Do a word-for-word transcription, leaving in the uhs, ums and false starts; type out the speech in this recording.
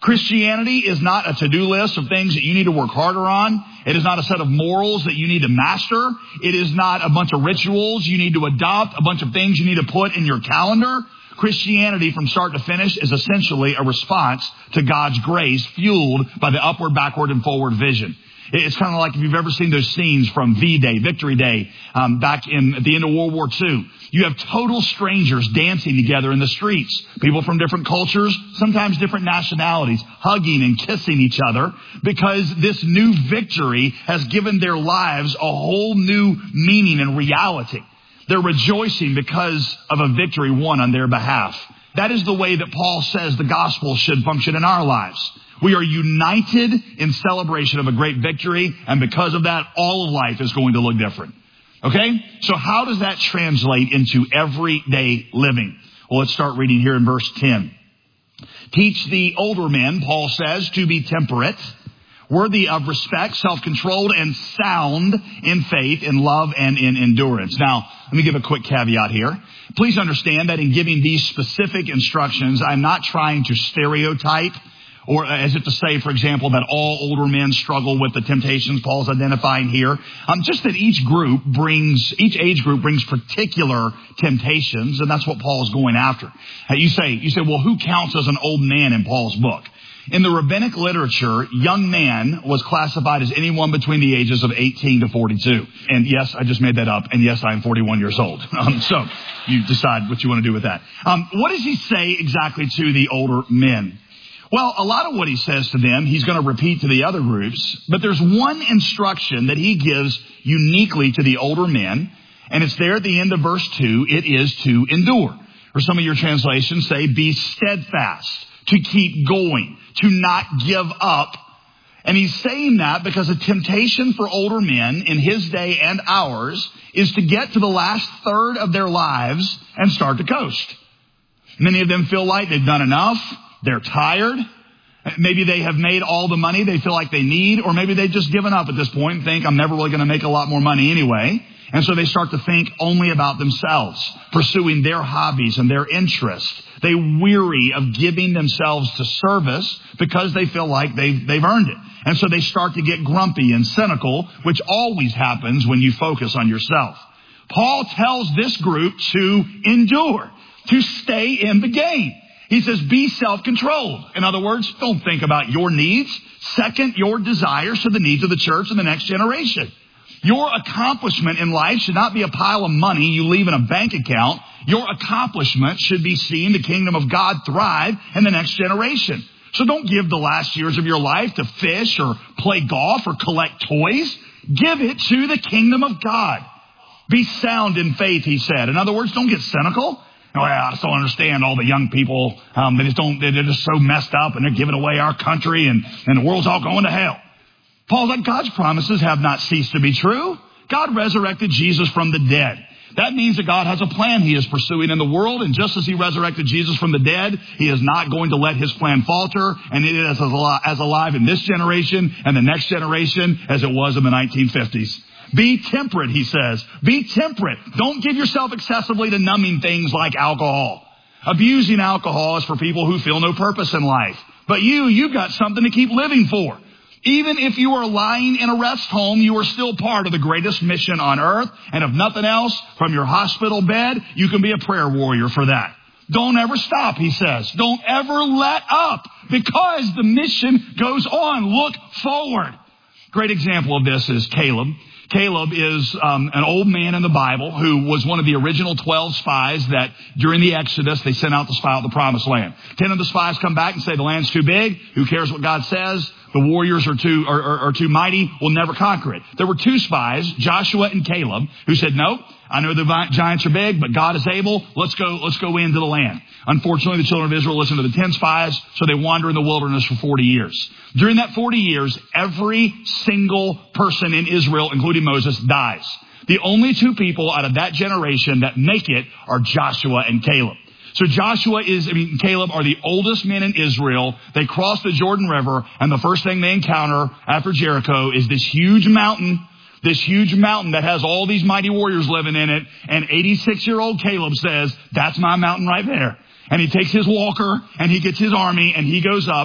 Christianity is not a to-do list of things that you need to work harder on. It is not a set of morals that you need to master. It is not a bunch of rituals you need to adopt, a bunch of things you need to put in your calendar. Christianity from start to finish is essentially a response to God's grace fueled by the upward, backward, and forward vision. It's kind of like if you've ever seen those scenes from V-Day, Victory Day, um, back in at the end of World War Two. You have total strangers dancing together in the streets. People from different cultures, sometimes different nationalities, hugging and kissing each other because this new victory has given their lives a whole new meaning and reality. They're rejoicing because of a victory won on their behalf. That is the way that Paul says the gospel should function in our lives. We are united in celebration of a great victory, and because of that, all of life is going to look different. Okay? So how does that translate into everyday living? Well, let's start reading here in verse ten. Teach the older men, Paul says, to be temperate, worthy of respect, self-controlled, and sound in faith, in love, and in endurance. Now, let me give a quick caveat here. Please understand that in giving these specific instructions, I'm not trying to stereotype, or as if to say, for example, that all older men struggle with the temptations Paul's identifying here. Um, just that each group brings, each age group brings particular temptations, and that's what Paul's going after. Uh, you say, you say, well, who counts as an old man in Paul's book? In the rabbinic literature, young man was classified as anyone between the ages of eighteen to forty-two. And yes, I just made that up. And yes, I'm forty-one years old. Um, so you decide what you want to do with that. Um, what does he say exactly to the older men? Well, a lot of what he says to them, he's going to repeat to the other groups. But there's one instruction that he gives uniquely to the older men. And it's there at the end of verse two. It is to endure. Or some of your translations say, be steadfast, to keep going, to not give up. And he's saying that because a temptation for older men in his day and ours is to get to the last third of their lives and start to coast. Many of them feel like they've done enough. They're tired. Maybe they have made all the money they feel like they need, or maybe they've just given up at this point and think, I'm never really going to make a lot more money anyway. And so they start to think only about themselves, pursuing their hobbies and their interests. They weary of giving themselves to service because they feel like they've, they've earned it. And so they start to get grumpy and cynical, which always happens when you focus on yourself. Paul tells this group to endure, to stay in the game. He says, be self-controlled. In other words, don't think about your needs. Second, your desires to the needs of the church and the next generation. Your accomplishment in life should not be a pile of money you leave in a bank account. Your accomplishment should be seeing the kingdom of God thrive in the next generation. So don't give the last years of your life to fish or play golf or collect toys. Give it to the kingdom of God. Be sound in faith, he said. In other words, don't get cynical. Oh, I just don't understand all the young people. Um, they just don't, they're just so messed up and they're giving away our country and, and the world's all going to hell. Paul's like, God's promises have not ceased to be true. God resurrected Jesus from the dead. That means that God has a plan he is pursuing in the world. And just as he resurrected Jesus from the dead, he is not going to let his plan falter. And it is as alive in this generation and the next generation as it was in the nineteen fifties. Be temperate, he says. Be temperate. Don't give yourself excessively to numbing things like alcohol. Abusing alcohol is for people who feel no purpose in life. But you, you've got something to keep living for. Even if you are lying in a rest home, you are still part of the greatest mission on earth. And if nothing else, from your hospital bed, you can be a prayer warrior for that. Don't ever stop, he says. Don't ever let up because the mission goes on. Look forward. Great example of this is Caleb. Caleb is um, an old man in the Bible who was one of the original twelve spies that during the Exodus they sent out to spy out the promised land. Ten of the spies come back and say the land's too big. Who cares what God says? The warriors are too are, are, are too mighty. We'll never conquer it. There were two spies, Joshua and Caleb, who said, "Nope. I know the giants are big, but God is able. Let's go. Let's go into the land." Unfortunately, the children of Israel listened to the ten spies, so they wander in the wilderness for forty years. During that forty years, every single person in Israel, including Moses, dies. The only two people out of that generation that make it are Joshua and Caleb. So Joshua is, I mean, Caleb are the oldest men in Israel. They cross the Jordan River, and the first thing they encounter after Jericho is this huge mountain, this huge mountain that has all these mighty warriors living in it. And eighty-six-year-old Caleb says, "That's my mountain right there." And he takes his walker, and he gets his army, and he goes up.